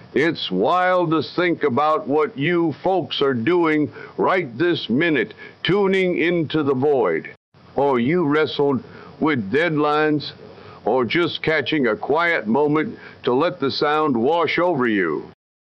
It's wild to think about what you folks are doing right this minute, tuning into the void. Or you wrestled with deadlines, or just catching a quiet moment to let the sound wash over you.